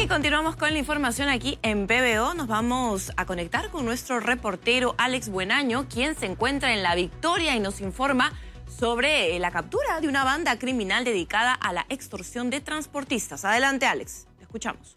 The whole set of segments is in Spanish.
continuamos con la información aquí en PBO. Nos vamos a conectar con nuestro reportero Alex Buenaño, quien se encuentra en La Victoria y nos informa sobre la captura de una banda criminal dedicada a la extorsión de transportistas. Adelante, Alex. Te escuchamos.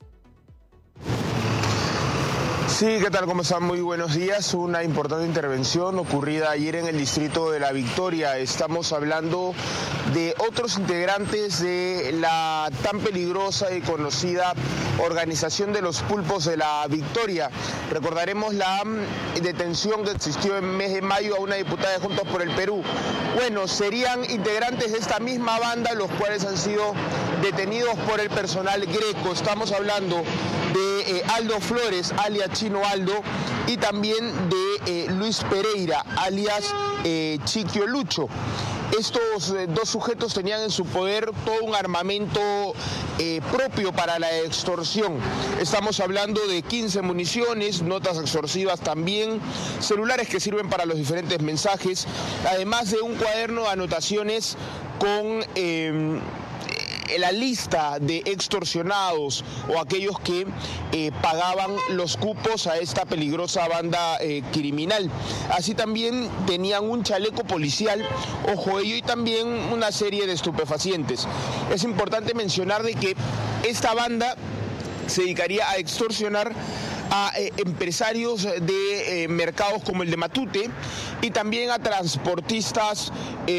Sí, ¿qué tal? ¿Cómo están? Muy buenos días. Una importante intervención ocurrida ayer en el distrito de La Victoria. Estamos hablando de otros integrantes de la tan peligrosa y conocida Organización de los Pulpos de La Victoria. Recordaremos la detención que existió en el mes de mayo a una diputada de Juntos por el Perú. Bueno, serían integrantes de esta misma banda los cuales han sido detenidos por el personal greco. Estamos hablando de Aldo Flores, alias Chino Aldo, y también de Luis Pereira, alias Chiquio Lucho. Estos dos sujetos tenían en su poder todo un armamento propio para la extorsión. Estamos hablando de 15 municiones, notas extorsivas también, celulares que sirven para los diferentes mensajes, además de un cuaderno de anotaciones con la lista de extorsionados o aquellos que pagaban los cupos a esta peligrosa banda criminal. Así también tenían un chaleco policial, ojo ello, y también una serie de estupefacientes. Es importante mencionar de que esta banda se dedicaría a extorsionar a empresarios de mercados como el de Matute y también a transportistas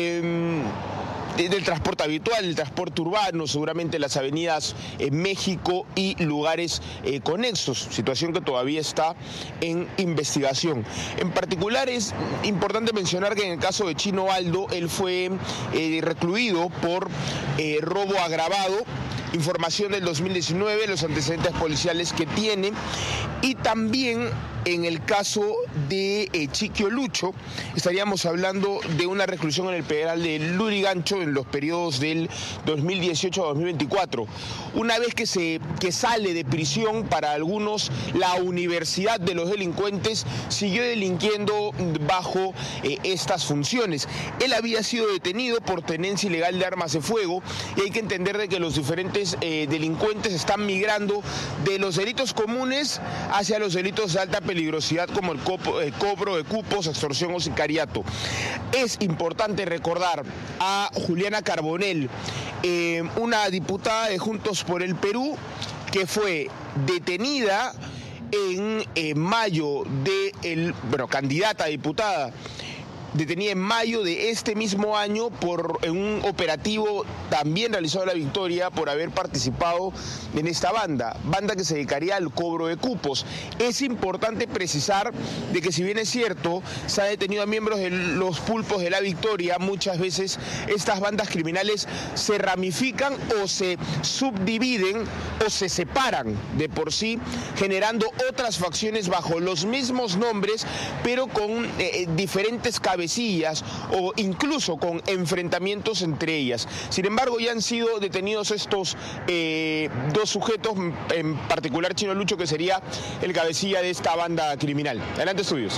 del transporte habitual, el transporte urbano, seguramente las avenidas México y lugares conexos, situación que todavía está en investigación. En particular es importante mencionar que en el caso de Chino Aldo, él fue recluido por robo agravado, información del 2019, los antecedentes policiales que tiene, y también en el caso de Chiquio Lucho, estaríamos hablando de una reclusión en el penal de Lurigancho en los periodos del 2018 a 2024. Una vez que sale de prisión, para algunos la universidad de los delincuentes, siguió delinquiendo bajo estas funciones. Él había sido detenido por tenencia ilegal de armas de fuego y hay que entender de que los diferentes delincuentes están migrando de los delitos comunes hacia los delitos de alta peligrosidad como el cobro de cupos, extorsión o sicariato. Es importante recordar a Juliana Carbonell, una diputada de Juntos por el Perú, que fue detenida en mayo candidata a diputada, detenida en mayo de este mismo año en un operativo también realizado en La Victoria por haber participado en esta banda que se dedicaría al cobro de cupos. Es importante precisar de que, si bien es cierto, se ha detenido a miembros de los pulpos de La Victoria, muchas veces estas bandas criminales se ramifican o se subdividen o se separan de por sí, generando otras facciones bajo los mismos nombres, pero con diferentes cabezas o incluso con enfrentamientos entre ellas. Sin embargo, ya han sido detenidos estos dos sujetos, en particular Chino Lucho, que sería el cabecilla de esta banda criminal. Adelante, estudios.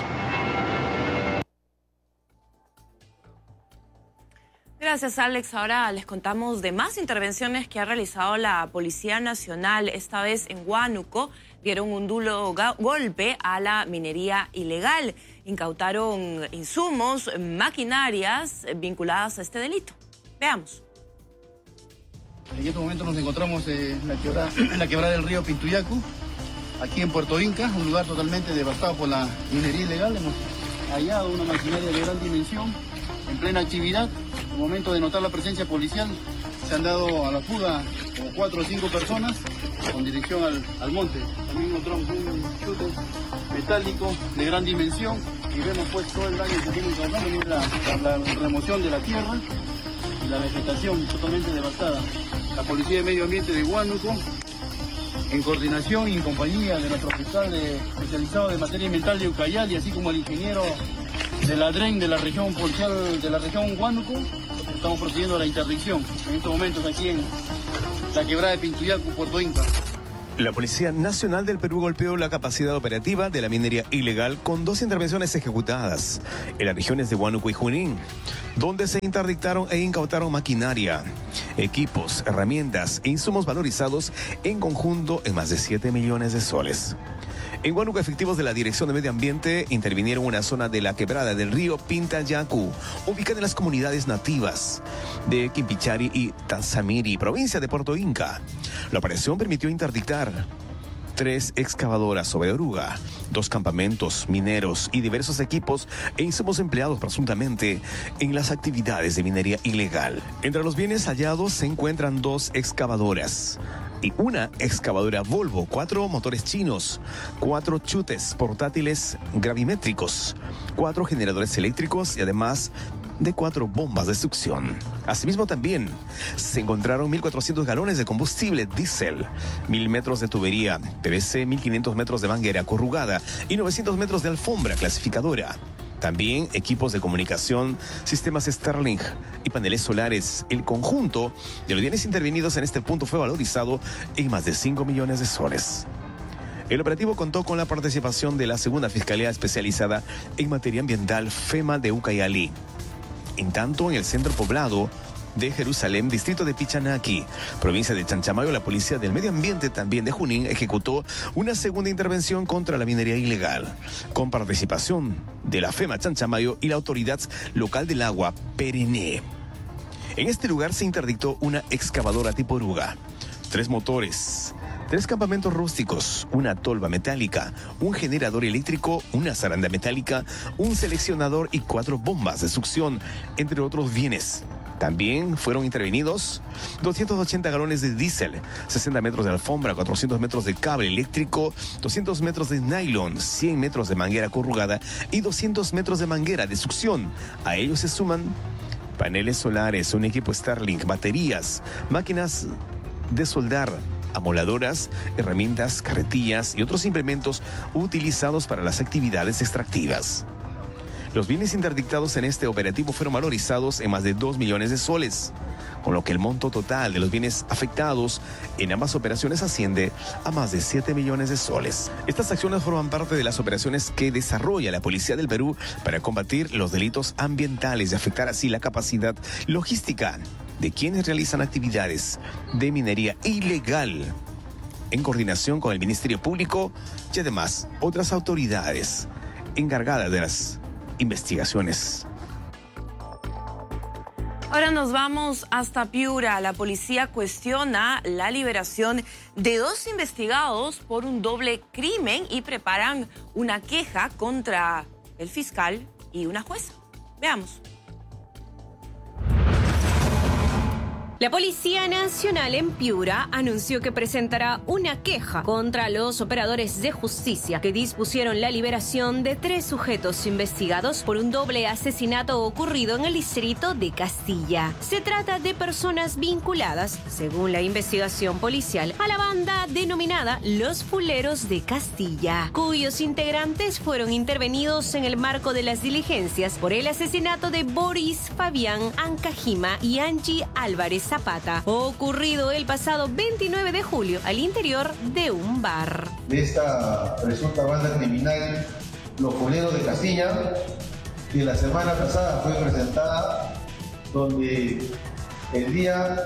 Gracias, Alex. Ahora les contamos de más intervenciones que ha realizado la Policía Nacional. Esta vez en Huánuco dieron un duro golpe a la minería ilegal. Incautaron insumos, maquinarias vinculadas a este delito. Veamos. En este momento nos encontramos en la quebrada del río Pintuyacu, aquí en Puerto Inca, un lugar totalmente devastado por la minería ilegal. Hemos hallado una maquinaria de gran dimensión en plena actividad. En el momento de notar la presencia policial, se han dado a la fuga como 4 o 5 personas con dirección al monte. También encontramos un chute metálico de gran dimensión y vemos pues todo el daño que tiene causado, la remoción de la tierra y la vegetación totalmente devastada. La Policía de Medio Ambiente de Huánuco, en coordinación y en compañía de nuestro fiscal especializado de materia ambiental de Ucayali, así como el ingeniero de la DREN de la región policial de la región Huánuco, estamos procediendo a la interdicción en estos momentos aquí en la quebrada de Pintuyacu, Puerto Inca. La Policía Nacional del Perú golpeó la capacidad operativa de la minería ilegal con 2 intervenciones ejecutadas en las regiones de Huánuco y Junín, donde se interdictaron e incautaron maquinaria, equipos, herramientas e insumos valorizados en conjunto en más de 7 millones de soles. En Huánuco, efectivos de la Dirección de Medio Ambiente intervinieron en una zona de la quebrada del río Pintayacu, ubicada en las comunidades nativas de Quimpichari y Tanzamiri, provincia de Puerto Inca. La operación permitió interdictar 3 excavadoras sobre oruga, 2 campamentos mineros y diversos equipos e insumos empleados presuntamente en las actividades de minería ilegal. Entre los bienes hallados se encuentran 2 excavadoras y una excavadora Volvo, 4 motores chinos, 4 chutes portátiles gravimétricos, 4 generadores eléctricos y además de 4 bombas de succión. Asimismo también se encontraron 1.400 galones de combustible diésel, 1.000 metros de tubería PVC, 1.500 metros de manguera corrugada y 900 metros de alfombra clasificadora. También equipos de comunicación, sistemas Starlink y paneles solares. El conjunto de los bienes intervenidos en este punto fue valorizado en más de 5 millones de soles. El operativo contó con la participación de la Segunda Fiscalía Especializada en Materia Ambiental, FEMA de Ucayali. En tanto, en el centro poblado de Jerusalén, distrito de Pichanaki, provincia de Chanchamayo, la Policía del Medio Ambiente también de Junín ejecutó una segunda intervención contra la minería ilegal, con participación de la FEMA Chanchamayo y la Autoridad Local del Agua, Perené. En este lugar se interdictó una excavadora tipo oruga, 3 motores, 3 campamentos rústicos, una tolva metálica, un generador eléctrico, una zaranda metálica, un seleccionador y 4 bombas de succión, entre otros bienes. También fueron intervenidos 280 galones de diésel, 60 metros de alfombra, 400 metros de cable eléctrico, 200 metros de nylon, 100 metros de manguera corrugada y 200 metros de manguera de succión. A ellos se suman paneles solares, un equipo Starlink, baterías, máquinas de soldar, amoladoras, herramientas, carretillas y otros implementos utilizados para las actividades extractivas. Los bienes interdictados en este operativo fueron valorizados en más de 2 millones de soles, con lo que el monto total de los bienes afectados en ambas operaciones asciende a más de 7 millones de soles. Estas acciones forman parte de las operaciones que desarrolla la Policía del Perú para combatir los delitos ambientales y afectar así la capacidad logística de quienes realizan actividades de minería ilegal, en coordinación con el Ministerio Público y además otras autoridades encargadas de las investigaciones. Ahora nos vamos hasta Piura. La policía cuestiona la liberación de 2 investigados por un doble crimen y preparan una queja contra el fiscal y una jueza. Veamos. La Policía Nacional en Piura anunció que presentará una queja contra los operadores de justicia que dispusieron la liberación de 3 sujetos investigados por un doble asesinato ocurrido en el distrito de Castilla. Se trata de personas vinculadas, según la investigación policial, a la banda denominada Los Fuleros de Castilla, cuyos integrantes fueron intervenidos en el marco de las diligencias por el asesinato de Boris Fabián Ancajima y Angie Álvarez Zapata, ocurrido el pasado 29 de julio al interior de un bar. De esta presunta banda criminal, Los Fuleros de Castilla, que la semana pasada fue presentada, donde el día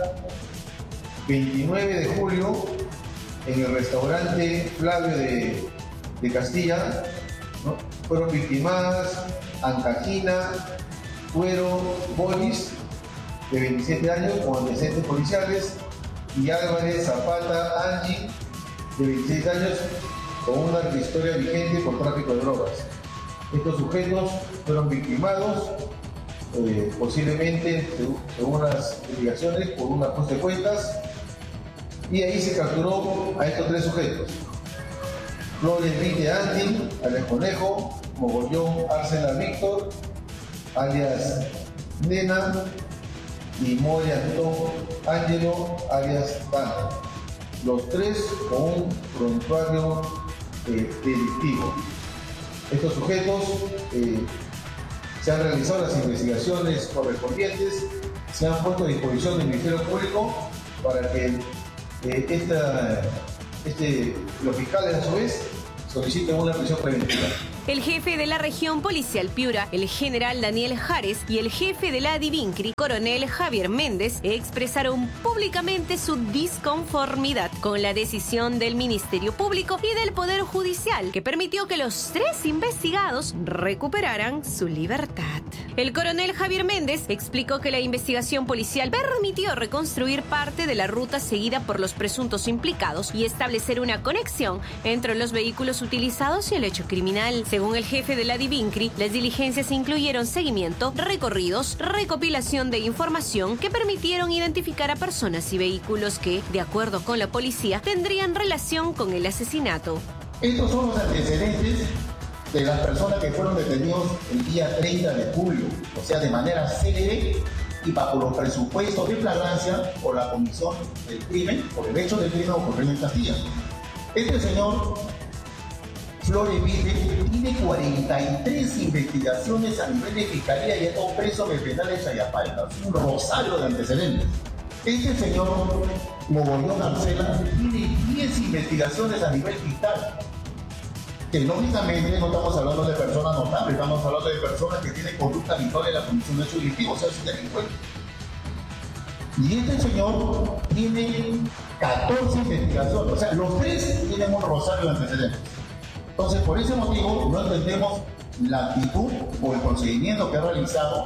29 de julio, en el restaurante Flavio de Castilla, ¿no?, fueron victimadas Ancajina, Cuero, Boris, de 27 años, con antecedentes policiales, y Álvarez Zapata Angie, de 26 años, con una historia vigente por tráfico de drogas. Estos sujetos fueron victimados, posiblemente, según las investigaciones, por un ajuste de cuentas, y ahí se capturó a estos 3 sujetos. Flores Enrique Angie, alias Conejo, Mogollón Arsenal Víctor, alias Nena, y Moria Antón Ángelo alias Tano, los 3 con un prontuario delictivo. Estos sujetos se han realizado las investigaciones correspondientes, se han puesto a disposición del Ministerio Público para que los fiscales a su vez solicitan una prisión preventiva. El jefe de la región policial Piura, el general Daniel Jares, y el jefe de la DIVINCRI, coronel Javier Méndez, expresaron públicamente su disconformidad con la decisión del Ministerio Público y del Poder Judicial, que permitió que los 3 investigados recuperaran su libertad. El coronel Javier Méndez explicó que la investigación policial permitió reconstruir parte de la ruta seguida por los presuntos implicados y establecer una conexión entre los vehículos utilizados y el hecho criminal. Según el jefe de la DIVINCRI, las diligencias incluyeron seguimiento, recorridos, recopilación de información que permitieron identificar a personas y vehículos que, de acuerdo con la policía, tendrían relación con el asesinato. Estos son los antecedentes de las personas que fueron detenidos el día 30 de julio, o sea, de manera célere y bajo los presupuestos de flagrancia por la comisión del crimen, por el hecho del crimen o por Reino Castilla. Este señor Flores Vite tiene 43 investigaciones a nivel de fiscalía y está preso en el penal de Chayapalca, un rosario de antecedentes. Este señor Mogollón Arcela tiene 10 investigaciones a nivel fiscal. Que lógicamente no estamos hablando de personas notables, estamos hablando de personas que tienen conducta habitual en la comisión de hechos delictivos, o sea, es delincuente. Y este señor tiene 14 investigaciones, o sea, los 3 tienen un rosario de antecedentes. Entonces, por ese motivo, no entendemos la actitud o el procedimiento que ha realizado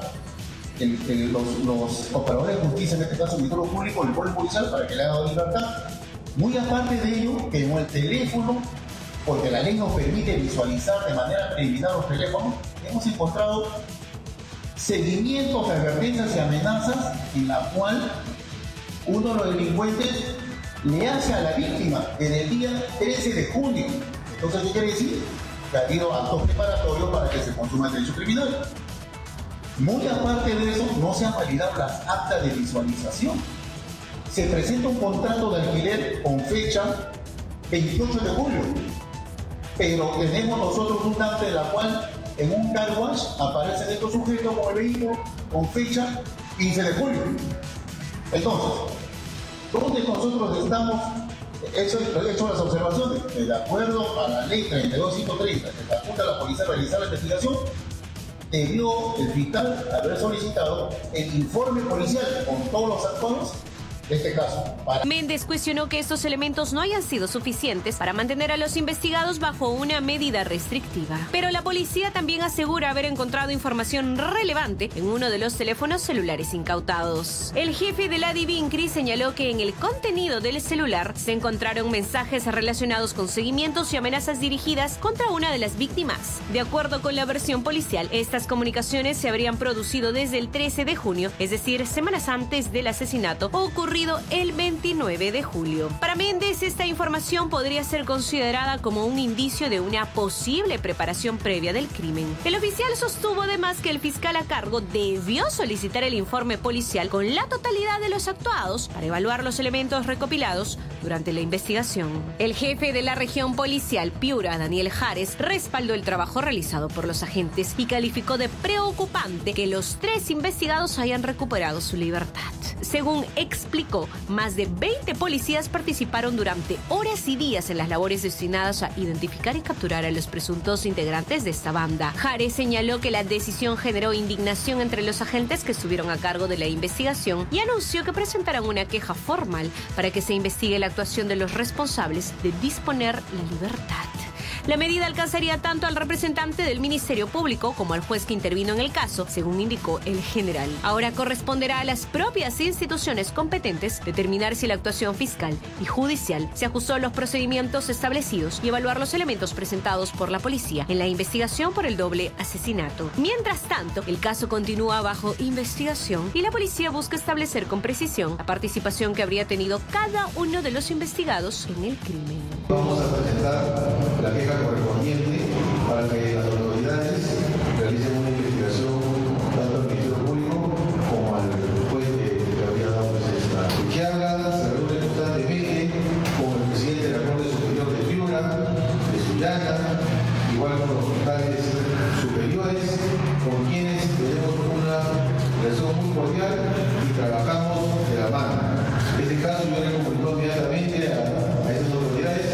los operadores de justicia, en este caso el Ministerio Público, el Poder Judicial, para que le haga libertad. Muy aparte de ello, que en el teléfono, porque la ley nos permite visualizar de manera preliminar los teléfonos, hemos encontrado seguimientos, advertencias y amenazas en la cual uno de los delincuentes le hace a la víctima en el día 13 de junio. Entonces, ¿qué quiere decir? Que ha habido actos preparatorios para que se consuma el derecho criminal. Muy aparte de eso, no se han validado las actas de visualización. Se presenta un contrato de alquiler con fecha 28 de julio. Pero tenemos nosotros un acta de la cual en un car wash aparecen estos sujetos con el vehículo con fecha 15 de julio. Entonces, ¿dónde nosotros estamos? He hecho las observaciones. De acuerdo a la ley 32530 que faculta a la policía a realizar la investigación, debió el fiscal haber solicitado el informe policial con todos los actuados de este caso. Méndez cuestionó que estos elementos no hayan sido suficientes para mantener a los investigados bajo una medida restrictiva. Pero la policía también asegura haber encontrado información relevante en uno de los teléfonos celulares incautados. El jefe de la DIVINCRI señaló que en el contenido del celular se encontraron mensajes relacionados con seguimientos y amenazas dirigidas contra una de las víctimas. De acuerdo con la versión policial, estas comunicaciones se habrían producido desde el 13 de junio, es decir, semanas antes del asesinato ocurrido el 29 de julio. Para Méndez, esta información podría ser considerada como un indicio de una posible preparación previa del crimen. El oficial sostuvo además que el fiscal a cargo debió solicitar el informe policial con la totalidad de los actuados para evaluar los elementos recopilados durante la investigación. El jefe de la región policial Piura, Daniel Jares, respaldó el trabajo realizado por los agentes y calificó de preocupante que los 3 investigados hayan recuperado su libertad. Según explicó, más de 20 policías participaron durante horas y días en las labores destinadas a identificar y capturar a los presuntos integrantes de esta banda. Jares señaló que la decisión generó indignación entre los agentes que estuvieron a cargo de la investigación y anunció que presentarán una queja formal para que se investigue la actuación de los responsables de disponer la libertad. La medida alcanzaría tanto al representante del Ministerio Público como al juez que intervino en el caso, según indicó el general. Ahora corresponderá a las propias instituciones competentes determinar si la actuación fiscal y judicial se ajustó a los procedimientos establecidos y evaluar los elementos presentados por la policía en la investigación por el doble asesinato. Mientras tanto, el caso continúa bajo investigación y la policía busca establecer con precisión la participación que habría tenido cada uno de los investigados en el crimen. Vamos a presentar la queja correspondiente para que las autoridades realicen una investigación tanto al Ministerio Público como al juez que habría dado presencia. Que haga, se reúne constantemente con el presidente de la Corte Superior de Piura, de Sullana, igual con los fiscales superiores, con quienes tenemos una relación muy cordial y trabajamos de la mano. En este caso yo le comunico inmediatamente a esas autoridades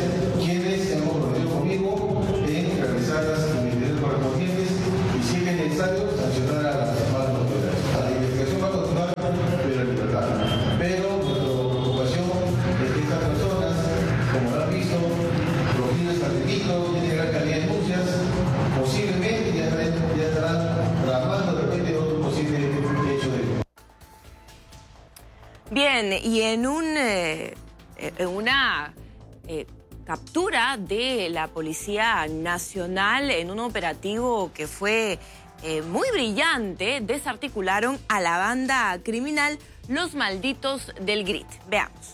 como lo han visto, los niños estratégicos tienen gran calidad de nupcias, posiblemente ya estarán tramando de repente otro posible hecho de... Bien, y en una captura de la Policía Nacional en un operativo que fue muy brillante, desarticularon a la banda criminal Los Malditos del Grit. Veamos.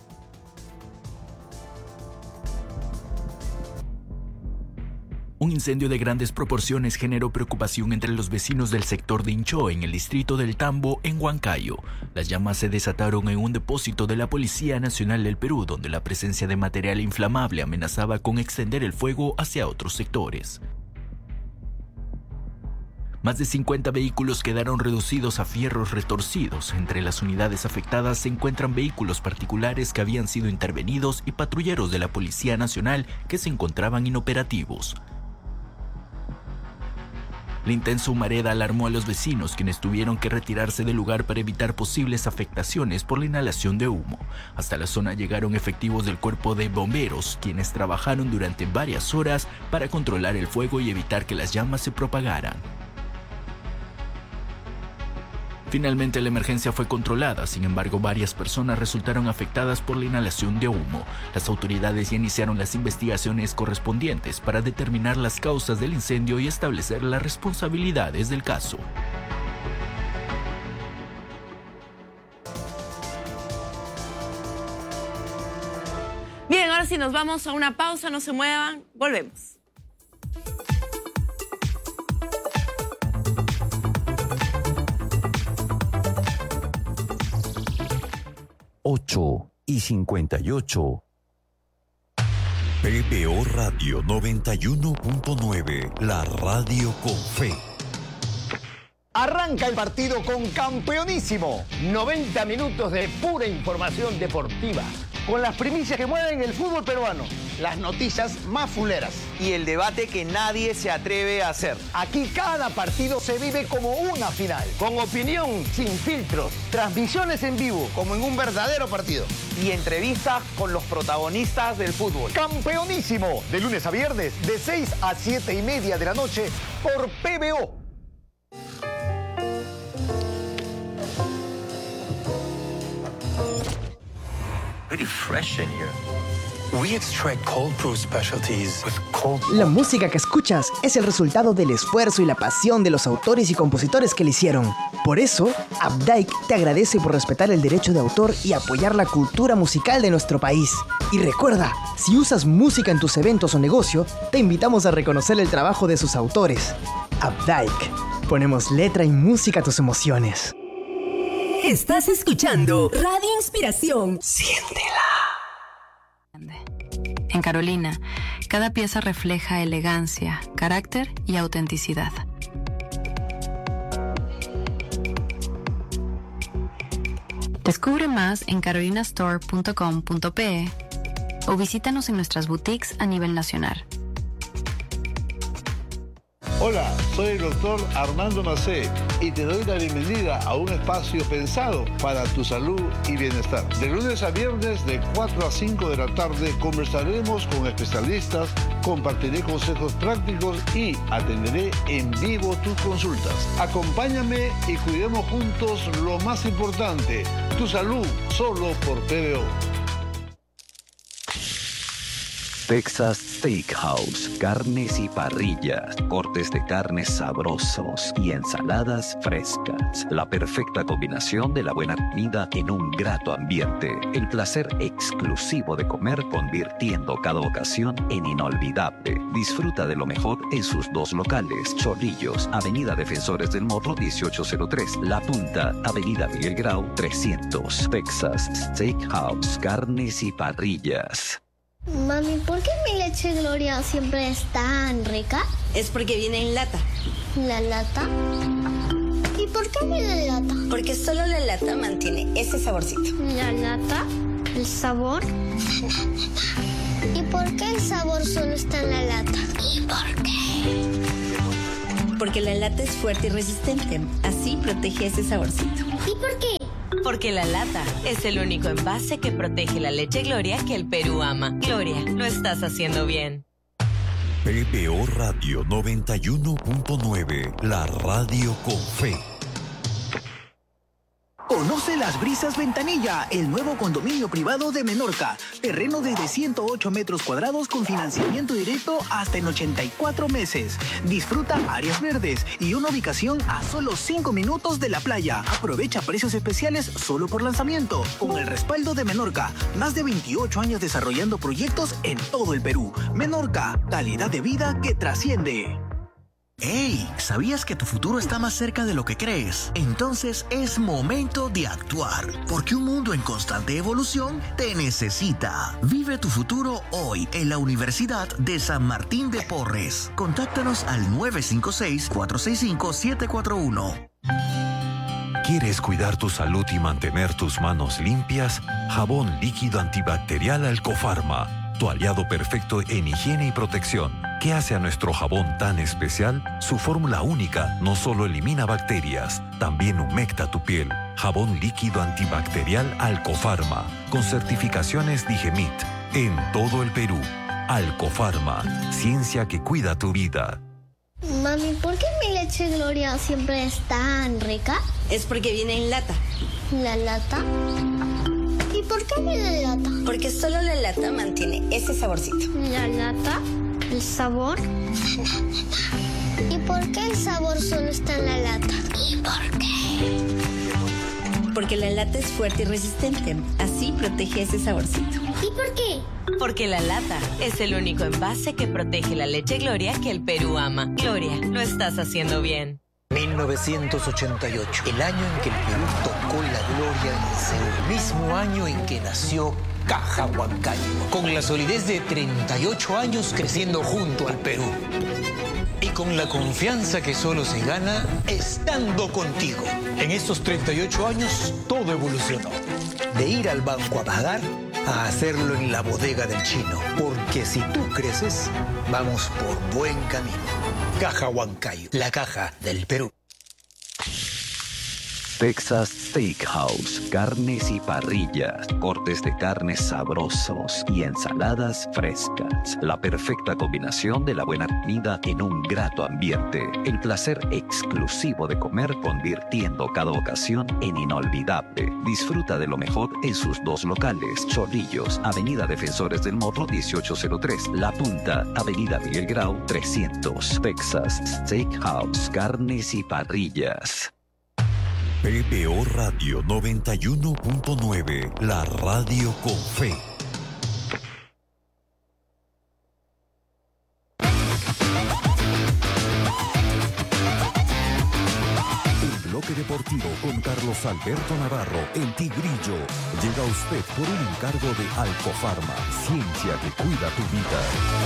Un incendio de grandes proporciones generó preocupación entre los vecinos del sector de Incho, en el distrito del Tambo, en Huancayo. Las llamas se desataron en un depósito de la Policía Nacional del Perú, donde la presencia de material inflamable amenazaba con extender el fuego hacia otros sectores. Más de 50 vehículos quedaron reducidos a fierros retorcidos. Entre las unidades afectadas se encuentran vehículos particulares que habían sido intervenidos y patrulleros de la Policía Nacional que se encontraban inoperativos. La intensa humareda alarmó a los vecinos, quienes tuvieron que retirarse del lugar para evitar posibles afectaciones por la inhalación de humo. Hasta la zona llegaron efectivos del cuerpo de bomberos, quienes trabajaron durante varias horas para controlar el fuego y evitar que las llamas se propagaran. Finalmente la emergencia fue controlada, sin embargo varias personas resultaron afectadas por la inhalación de humo. Las autoridades ya iniciaron las investigaciones correspondientes para determinar las causas del incendio y establecer las responsabilidades del caso. Bien, ahora sí nos vamos a una pausa, no se muevan, volvemos. Ocho y 58. PBO Radio 91.9, la radio con fe. Arranca el partido con Campeonísimo. 90 minutos de pura información deportiva, con las primicias que mueven el fútbol peruano, las noticias más fuleras y el debate que nadie se atreve a hacer. Aquí cada partido se vive como una final, con opinión sin filtros, transmisiones en vivo como en un verdadero partido y entrevistas con los protagonistas del fútbol. Campeonísimo, de lunes a viernes, de 6 a 7:30 de la noche por PBO. Very fresh in here. We extract cold brew specialties with cold water. La música que escuchas es el resultado del esfuerzo y la pasión de los autores y compositores que la hicieron. Por eso, Updike te agradece por respetar el derecho de autor y apoyar la cultura musical de nuestro país. Y recuerda, si usas música en tus eventos o negocio, te invitamos a reconocer el trabajo de sus autores. Updike. Ponemos letra y música a tus emociones. Estás escuchando Radio Inspiración. Siéntela. En Carolina, cada pieza refleja elegancia, carácter y autenticidad. Descubre más en carolinastore.com.pe o visítanos en nuestras boutiques a nivel nacional. Hola, soy el doctor Armando Macé y te doy la bienvenida a un espacio pensado para tu salud y bienestar. De lunes a viernes de 4 a 5 de la tarde conversaremos con especialistas, compartiré consejos prácticos y atenderé en vivo tus consultas. Acompáñame y cuidemos juntos lo más importante, tu salud, solo por PBO. Texas Steakhouse, carnes y parrillas, cortes de carnes sabrosos y ensaladas frescas. La perfecta combinación de la buena comida en un grato ambiente. El placer exclusivo de comer convirtiendo cada ocasión en inolvidable. Disfruta de lo mejor en sus dos locales. Chorrillos, Avenida Defensores del Morro 1803. La Punta, Avenida Miguel Grau 300. Texas Steakhouse, carnes y parrillas. Mami, ¿por qué mi leche Gloria siempre es tan rica? Es porque viene en lata. ¿La lata? ¿Y por qué viene en lata? Porque solo la lata mantiene ese saborcito. ¿La lata? ¿El sabor? ¿Y por qué el sabor solo está en la lata? ¿Y por qué? Porque la lata es fuerte y resistente. Así protege ese saborcito. ¿Y por qué? Porque la lata es el único envase que protege la leche Gloria que el Perú ama. Gloria, lo estás haciendo bien. PPO Radio 91.9, la radio con fe. Conoce Las Brisas Ventanilla, el nuevo condominio privado de Menorca. Terreno desde 108 metros cuadrados con financiamiento directo hasta en 84 meses. Disfruta áreas verdes y una ubicación a solo 5 minutos de la playa. Aprovecha precios especiales solo por lanzamiento. Con el respaldo de Menorca, más de 28 años desarrollando proyectos en todo el Perú. Menorca, calidad de vida que trasciende. ¡Hey! ¿Sabías que tu futuro está más cerca de lo que crees? Entonces es momento de actuar, porque un mundo en constante evolución te necesita. Vive tu futuro hoy en la Universidad de San Martín de Porres. Contáctanos al 956-465-741. ¿Quieres cuidar tu salud y mantener tus manos limpias? Jabón líquido antibacterial Alcofarma, tu aliado perfecto en higiene y protección. ¿Qué hace a nuestro jabón tan especial? Su fórmula única no solo elimina bacterias, también humecta tu piel. Jabón líquido antibacterial Alcofarma, con certificaciones Digemit, en todo el Perú. Alcofarma, ciencia que cuida tu vida. Mami, ¿por qué mi leche Gloria siempre es tan rica? Es porque viene en lata. ¿La lata? ¿Y por qué viene en lata? Porque solo la lata mantiene ese saborcito. ¿La lata? ¿El sabor? ¿Y por qué el sabor solo está en la lata? ¿Y por qué? Porque la lata es fuerte y resistente. Así protege ese saborcito. ¿Y por qué? Porque la lata es el único envase que protege la leche Gloria que el Perú ama. Gloria, lo estás haciendo bien. 1988, el año en que el Perú tocó la gloria en el mismo año en que nació Caja Huancayo, con la solidez de 38 años creciendo junto al Perú. Y con la confianza que solo se gana estando contigo. En estos 38 años todo evolucionó. De ir al banco a pagar a hacerlo en la bodega del chino. Porque si tú creces, vamos por buen camino. Caja Huancayo, la caja del Perú. Texas Steakhouse, carnes y parrillas, cortes de carnes sabrosos y ensaladas frescas. La perfecta combinación de la buena comida en un grato ambiente. El placer exclusivo de comer convirtiendo cada ocasión en inolvidable. Disfruta de lo mejor en sus dos locales. Chorrillos, Avenida Defensores del Morro 1803. La Punta, Avenida Miguel Grau 300. Texas Steakhouse, carnes y parrillas. PPO Radio 91.9, la radio con fe. El bloque deportivo con Carlos Alberto Navarro, el Tigrillo, llega a usted por un encargo de Alcofarma, ciencia que cuida tu vida.